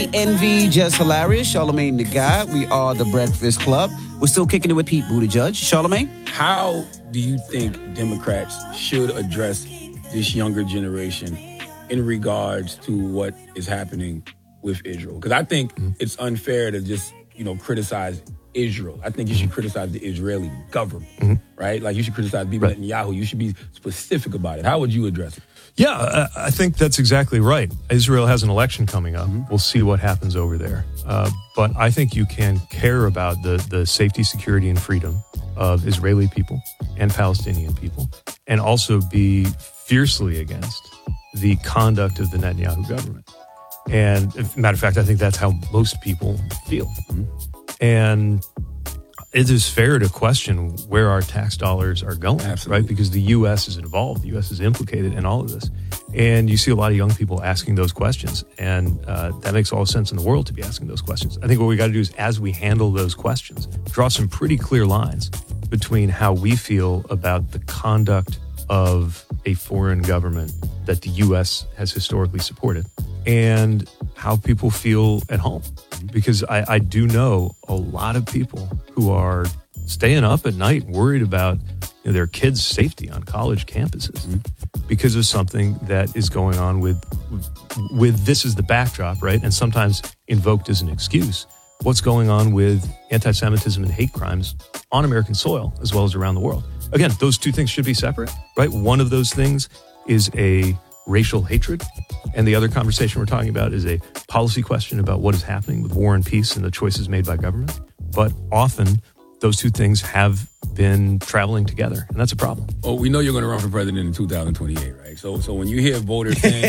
Envy, Just Hilarious, Charlamagne the Guy. We are the Breakfast Club. We're still kicking it with Pete Buttigieg. Charlamagne? How do you think Democrats should address this younger generation in regards to what is happening with Israel? Because I think it's unfair to just, criticize Israel. I think you should criticize the Israeli government, right? Like you should criticize Bibi Netanyahu. You should be specific about it. How would you address it? Yeah, I think that's exactly right. Israel has an election coming up. We'll see what happens over there. But I think you can care about the safety, security, and freedom of Israeli people and Palestinian people, and also be fiercely against the conduct of the Netanyahu government. And as a matter of fact, I think that's how most people feel. And it is fair to question where our tax dollars are going, right? Because the U.S. is involved. The U.S. is implicated in all of this. And you see a lot of young people asking those questions. And that makes all the sense in the world to be asking those questions. I think what we got to do is, as we handle those questions, draw some pretty clear lines between how we feel about the conduct of a foreign government that the U.S. has historically supported and how people feel at home. Because I do know a lot of people who are staying up at night worried about their kids' safety on college campuses because of something that is going on with this as the backdrop, right? And sometimes invoked as an excuse. What's going on with anti-Semitism and hate crimes on American soil as well as around the world. Again, those two things should be separate, right? One of those things is a racial hatred, and the other conversation we're talking about is a policy question about what is happening with war and peace and the choices made by government. But often those two things have been traveling together, and that's a problem. Oh, we know you're going to run for president in 2028, right? So when you hear voters saying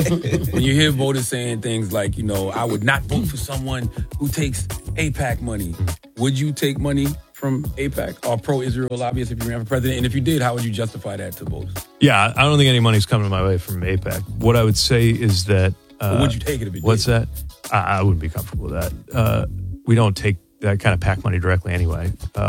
things, like, I would not vote for someone who takes AIPAC money, would you take money from AIPAC or pro-Israel lobbyists if you ran for president? And if you did, how would you justify that to voters? Yeah, I don't think any money's coming my way from AIPAC. What I would say is that... would you take it if you did? What's that? I wouldn't be comfortable with that. We don't take that kind of PAC money directly anyway.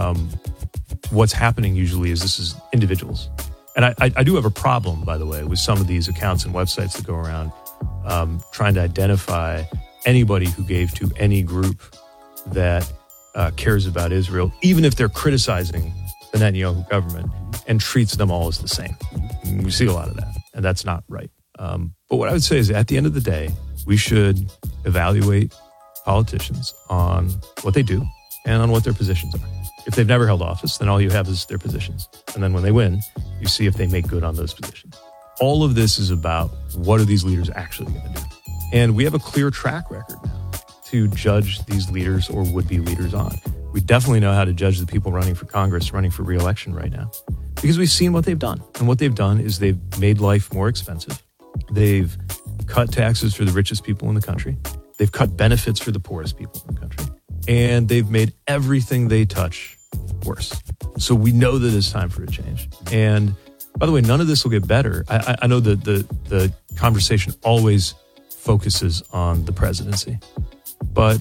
What's happening usually is this is individuals. And I do have a problem, by the way, with some of these accounts and websites that go around trying to identify anybody who gave to any group that cares about Israel, even if they're criticizing the Netanyahu government, and treats them all as the same. We see a lot of that, and that's not right. But what I would say is, at the end of the day, we should evaluate politicians on what they do and on what their positions are. If they've never held office, then all you have is their positions. And then when they win, you see if they make good on those positions. All of this is about, what are these leaders actually going to do? And we have a clear track record now to judge these leaders or would-be leaders on. We definitely know how to judge the people running for Congress, running for re-election right now, because we've seen what they've done. And what they've done is they've made life more expensive. They've cut taxes for the richest people in the country. They've cut benefits for the poorest people in the country. And they've made everything they touch worse. So we know that it's time for a change. And by the way, none of this will get better. I know that the conversation always focuses on the presidency. But,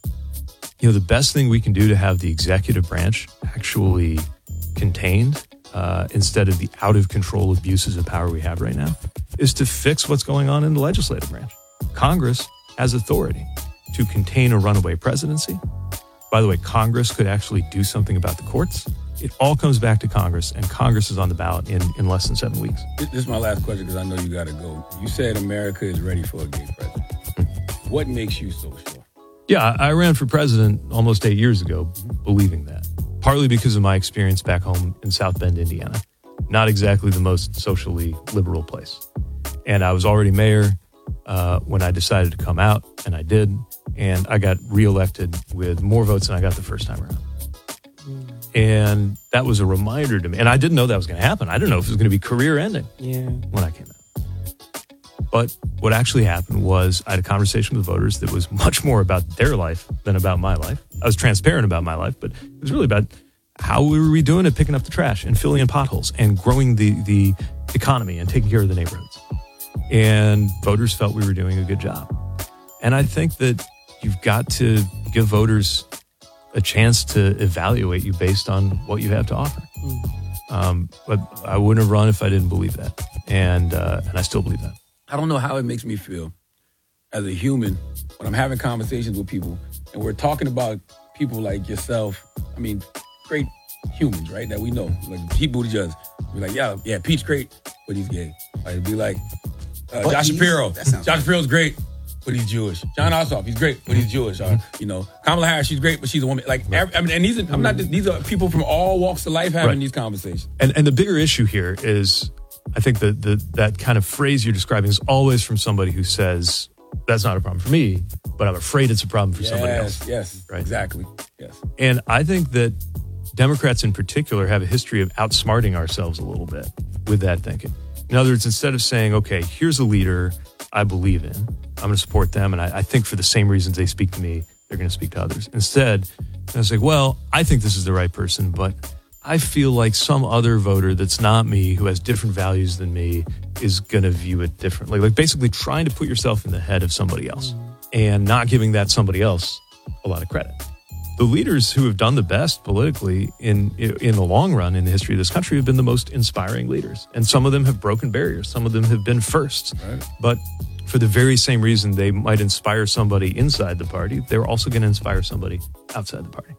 the best thing we can do to have the executive branch actually contained, instead of the out-of-control abuses of power we have right now, is to fix what's going on in the legislative branch. Congress has authority to contain a runaway presidency. By the way, Congress could actually do something about the courts. It all comes back to Congress, and Congress is on the ballot in less than 7 weeks. This is my last question, because I know you got to go. You said America is ready for a gay president. What makes you so sure? Yeah, I ran for president almost 8 years ago, believing that. Partly because of my experience back home in South Bend, Indiana. Not exactly the most socially liberal place. And I was already mayor when I decided to come out, and I did. And I got reelected with more votes than I got the first time around. And that was a reminder to me. And I didn't know that was going to happen. I didn't know if it was going to be career ending when I came out. But what actually happened was I had a conversation with voters that was much more about their life than about my life. I was transparent about my life, but it was really about how were we doing at picking up the trash and filling in potholes and growing the economy and taking care of the neighborhoods. And voters felt we were doing a good job. And I think that you've got to give voters a chance to evaluate you based on what you have to offer. But I wouldn't have run if I didn't believe that. And I still believe that. I don't know how it makes me feel as a human, when I'm having conversations with people and we're talking about people like yourself, I mean, great humans, right, that we know, like Pete Buttigieg, be like, yeah, Pete's great, but he's gay. Like, it'd be like, Josh Shapiro. Josh Shapiro's great, but he's Jewish. John Ossoff, he's great, but he's Jewish. Kamala Harris, she's great, but she's a woman. Like, these are people from all walks of life having these conversations. And the bigger issue here is, I think that kind of phrase you're describing is always from somebody who says, that's not a problem for me, but I'm afraid it's a problem for somebody else. Yes, right? Exactly. Yes. And I think that Democrats in particular have a history of outsmarting ourselves a little bit with that thinking. In other words, instead of saying, okay, here's a leader I believe in, I'm going to support them, and I think for the same reasons they speak to me, they're going to speak to others. Instead, I was like, well, I think this is the right person, but I feel like some other voter that's not me, who has different values than me, is going to view it differently. Like basically trying to put yourself in the head of somebody else and not giving that somebody else a lot of credit. The leaders who have done the best politically in the long run in the history of this country have been the most inspiring leaders. And some of them have broken barriers. Some of them have been firsts. Right. But for the very same reason they might inspire somebody inside the party, they're also going to inspire somebody outside the party.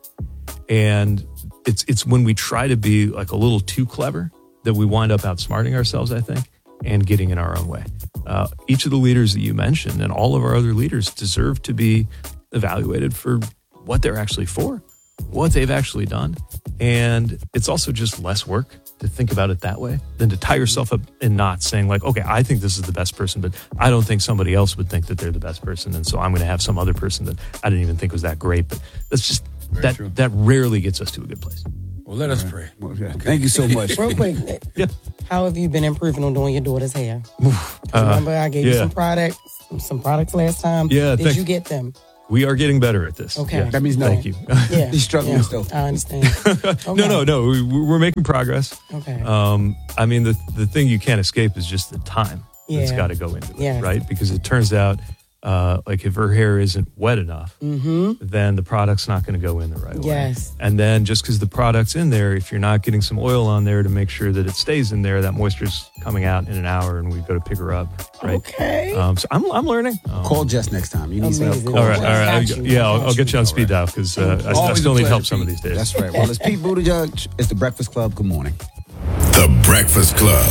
And it's when we try to be like a little too clever that we wind up outsmarting ourselves, I think, and getting in our own way. Each of the leaders that you mentioned and all of our other leaders deserve to be evaluated for what they're actually for, what they've actually done. And it's also just less work to think about it that way than to tie yourself up in knots saying like, okay, I think this is the best person, but I don't think somebody else would think that they're the best person. And so I'm going to have some other person that I didn't even think was that great. But that's just, that rarely gets us to a good place. Well, let us pray. Well, yeah. Thank you so much. Real quick, how have you been improving on doing your daughter's hair? Remember I gave you some products last time. Yeah, Did you get them? We are getting better at this. Okay. Yeah. That means no. Thank you. Yeah. He's struggling still. I understand. Okay. No. We're making progress. Okay. I mean, the thing you can't escape is just the time that's got to go into it, right? Because it turns out, like if her hair isn't wet enough, then the product's not going to go in the right way. Yes. And then just because the product's in there, if you're not getting some oil on there to make sure that it stays in there, that moisture's coming out in an hour, and we've got to pick her up. Right. Okay. So I'm learning. Call Jess next time. You need some help. All right. I'll get you on speed dial because I still need help some of these days. That's right. Well, it's Pete Buttigieg. It's The Breakfast Club. Good morning. The Breakfast Club.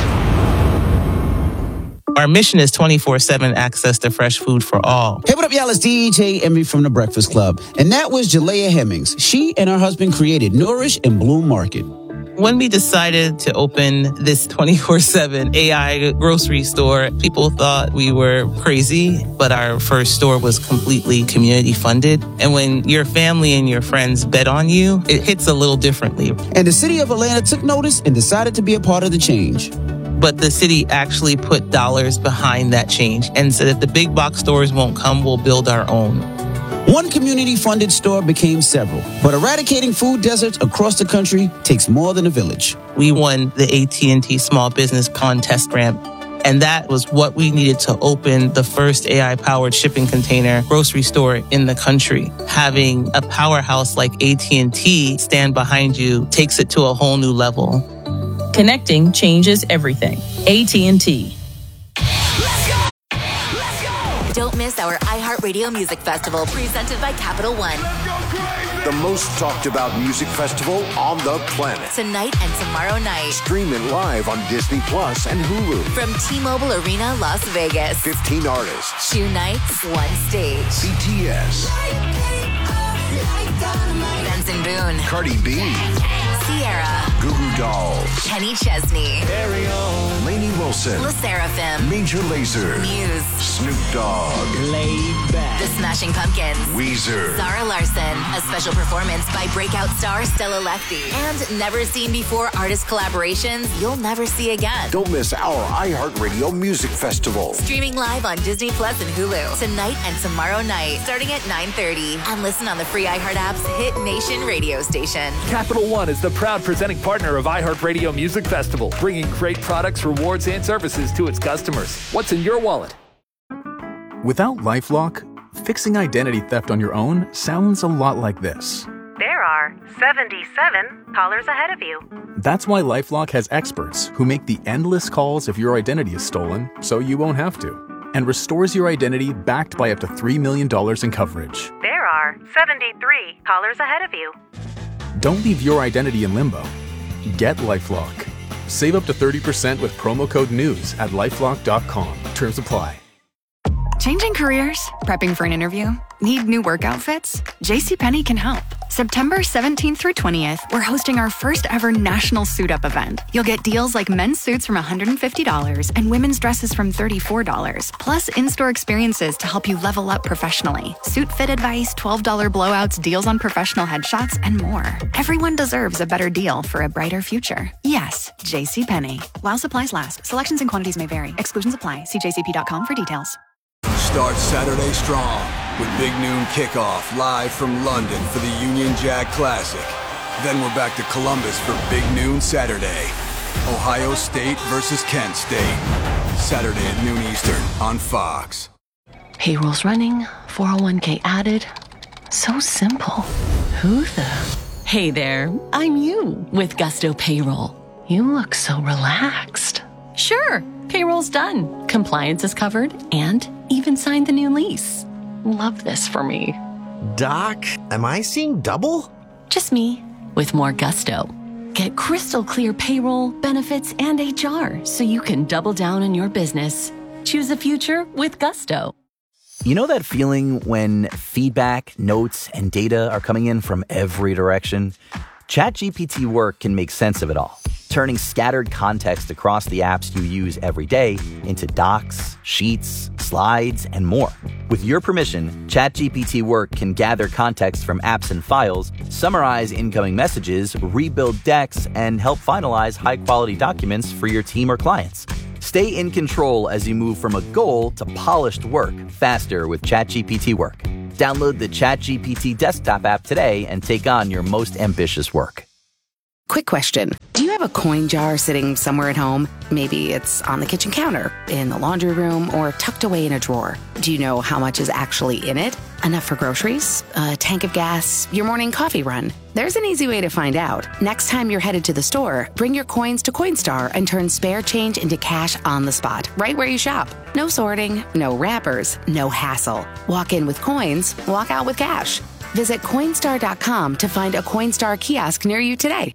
Our mission is 24/7 access to fresh food for all. Hey, what up, y'all? It's DJ Envy from The Breakfast Club. And that was Jalea Hemmings. She and her husband created Nourish and Bloom Market. When we decided to open this 24/7 AI grocery store, people thought we were crazy, but our first store was completely community funded. And when your family and your friends bet on you, it hits a little differently. And the city of Atlanta took notice and decided to be a part of the change. But the city actually put dollars behind that change and said if the big box stores won't come, we'll build our own. One community-funded store became several, but eradicating food deserts across the country takes more than a village. We won the AT&T Small Business Contest Grant, and that was what we needed to open the first AI-powered shipping container grocery store in the country. Having a powerhouse like AT&T stand behind you takes it to a whole new level. Connecting changes everything. AT&T. Don't miss our iHeartRadio Music Festival presented by Capital One. The most talked about music festival on the planet. Tonight and tomorrow night. Stream it live on Disney Plus and Hulu. From T-Mobile Arena, Las Vegas. 15 artists. 2 nights, 1 stage. BTS. Benson Boone. Cardi B. Sierra. Goo Goo Dolls. Kenny Chesney. Lainey Wilson. La Seraphim. Major Lazer. Muse. Snoop Dogg. The Smashing Pumpkins. Weezer. Zara Larson. A special performance by breakout star Stella Lefty. And never seen before artist collaborations you'll never see again. Don't miss our iHeartRadio Music Festival. Streaming live on Disney Plus and Hulu. Tonight and tomorrow night. Starting at 9:30. And listen on the free iHeart app's Hit Nation radio station. Capital One is the proud presenting partner of iHeartRadio Music Festival, bringing great products, rewards, and services to its customers. What's in your wallet? Without LifeLock, fixing identity theft on your own sounds a lot like this. There are 77 callers ahead of you. That's why LifeLock has experts who make the endless calls if your identity is stolen, so you won't have to. and restores your identity backed by up to $3 million in coverage. There are 73 callers ahead of you. Don't leave your identity in limbo. Get LifeLock. Save up to 30% with promo code NEWS at LifeLock.com. Terms apply. Changing careers? Prepping for an interview? Need new work outfits? JCPenney can help. September 17th through 20th, we're hosting our first ever national suit up event. You'll get deals like men's suits from $150 and women's dresses from $34, plus in-store experiences to help you level up professionally. Suit fit advice, $12 blowouts, deals on professional headshots, and more. Everyone deserves a better deal for a brighter future. Yes, JCPenney. While supplies last, selections and quantities may vary. Exclusions apply. See jcp.com for details. Start Saturday strong with Big Noon Kickoff live from London for the Union Jack Classic. Then we're back to Columbus for Big Noon Saturday. Ohio State versus Kent State. Saturday at noon Eastern on Fox. Payroll's running, 401k added. So simple. Who the? Hey there, I'm you with Gusto Payroll. You look so relaxed. Sure, payroll's done. Compliance is covered and even signed the new lease. Love this for me. Doc, am I seeing double? Just me with more gusto. Get crystal clear payroll, benefits, and HR so you can double down on your business. Choose a future with Gusto. You know that feeling when feedback, notes, and data are coming in from every direction? ChatGPT Work can make sense of it all, turning scattered context across the apps you use every day into docs, sheets, slides, and more. With your permission, ChatGPT Work can gather context from apps and files, summarize incoming messages, rebuild decks, and help finalize high-quality documents for your team or clients. Stay in control as you move from a goal to polished work faster with ChatGPT Work. Download the ChatGPT desktop app today and take on your most ambitious work. Quick question. Do you have a coin jar sitting somewhere at home? Maybe it's on the kitchen counter, in the laundry room, or tucked away in a drawer. Do you know how much is actually in it? Enough for groceries? A tank of gas? Your morning coffee run? There's an easy way to find out. Next time you're headed to the store, bring your coins to Coinstar and turn spare change into cash on the spot, right where you shop. No sorting, no wrappers, no hassle. Walk in with coins, walk out with cash. Visit Coinstar.com to find a Coinstar kiosk near you today.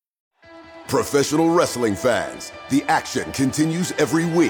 Professional wrestling fans, the action continues every week.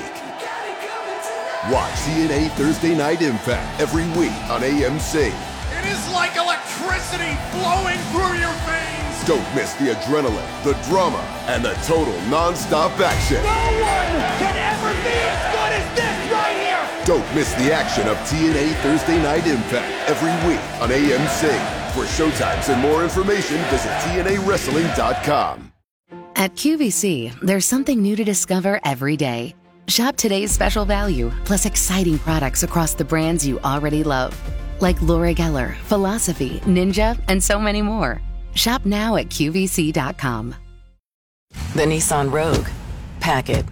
Watch TNA Thursday Night Impact every week on AMC. It is like electricity flowing through your veins. Don't miss the adrenaline, the drama, and the total non-stop action. No one can ever be as good as this right here. Don't miss the action of TNA Thursday Night Impact every week on AMC. For showtimes and more information, visit TNAWrestling.com. At QVC, there's something new to discover every day. Shop today's special value, plus exciting products across the brands you already love. Like Laura Geller, Philosophy, Ninja, and so many more. Shop now at QVC.com. The Nissan Rogue. Pack it.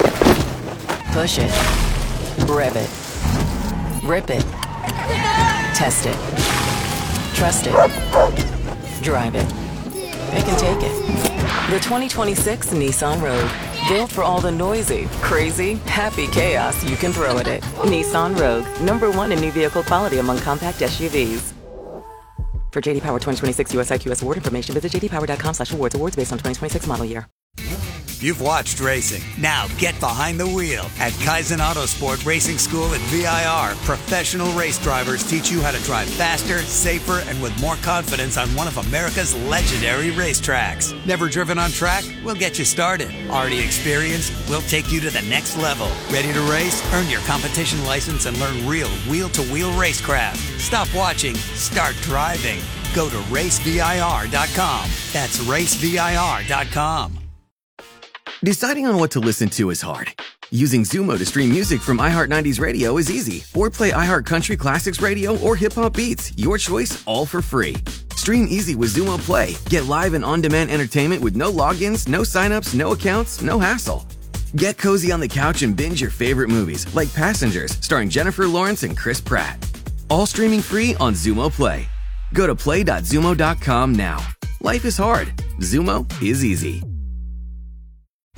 Push it. Rev it. Rip it. Test it. Trust it. Drive it. Pick and take it. The 2026 Nissan Rogue. Built for all the noisy, crazy, happy chaos you can throw at it. Nissan Rogue. #1 in new vehicle quality among compact SUVs. For JD Power 2026 US IQS award information, visit jdpower.com/awards. Awards based on 2026 model year. You've watched racing. Now get behind the wheel. At Kaizen Autosport Racing School at VIR, professional race drivers teach you how to drive faster, safer, and with more confidence on one of America's legendary racetracks. Never driven on track? We'll get you started. Already experienced? We'll take you to the next level. Ready to race? Earn your competition license and learn real wheel-to-wheel racecraft. Stop watching. Start driving. Go to racevir.com. That's racevir.com. Deciding on what to listen to is hard. Using Zumo to stream music from iHeart 90s Radio is easy. Or play iHeart Country Classics Radio or Hip Hop Beats. Your choice, all for free. Stream easy with Zumo Play. Get live and on-demand entertainment with no logins, no signups, no accounts, no hassle. Get cozy on the couch and binge your favorite movies, like Passengers, starring Jennifer Lawrence and Chris Pratt. All streaming free on Zumo Play. Go to play.zumo.com now. Life is hard. Zumo is easy.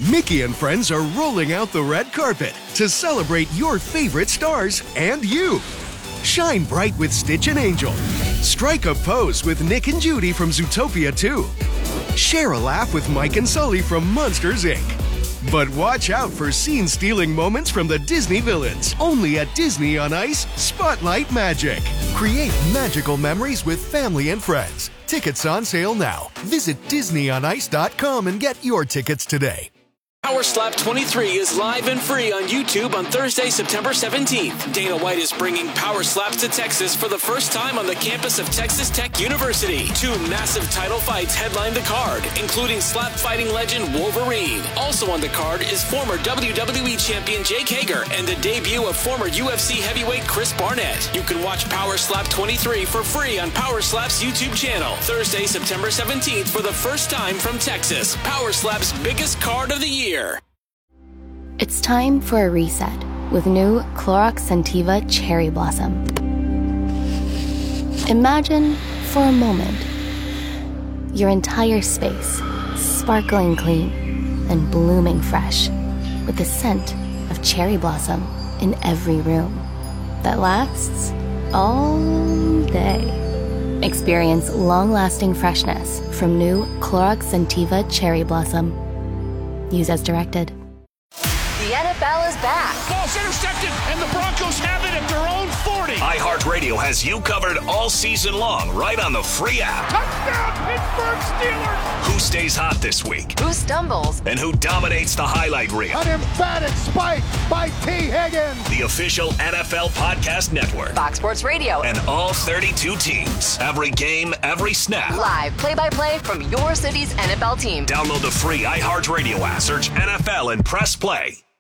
Mickey and friends are rolling out the red carpet to celebrate your favorite stars and you. Shine bright with Stitch and Angel. Strike a pose with Nick and Judy from Zootopia 2. Share a laugh with Mike and Sully from Monsters, Inc. But watch out for scene-stealing moments from the Disney villains. Only at Disney on Ice Spotlight Magic. Create magical memories with family and friends. Tickets on sale now. Visit DisneyOnIce.com and get your tickets today. Power Slap 23 is live and free on YouTube on Thursday, September 17th. Dana White is bringing Power Slaps to Texas for the first time on the campus of Texas Tech University. 2 massive title fights headline the card, including slap fighting legend Wolverine. Also on the card is former WWE champion Jake Hager and the debut of former UFC heavyweight Chris Barnett. You can watch Power Slap 23 for free on Power Slap's YouTube channel. Thursday, September 17th for the first time from Texas. Power Slap's biggest card of the year. It's time for a reset with new Clorox Scentiva Cherry Blossom. Imagine, for a moment, your entire space sparkling clean and blooming fresh with the scent of cherry blossom in every room that lasts all day. Experience long-lasting freshness from new Clorox Scentiva Cherry Blossom. Use as directed. The NFL is back. Ball's intercepted, and the Broncos have it at their own 40. iHeartRadio has you covered all season long, right on the free app. Touchdown, Pittsburgh Steelers! Who stays hot this week? Who stumbles? And who dominates the highlight reel? An emphatic spike by T. Higgins. The official NFL podcast network. Fox Sports Radio. And all 32 teams. Every game, every snap. Live play-by-play from your city's NFL team. Download the free iHeartRadio app. Search NFL and press play.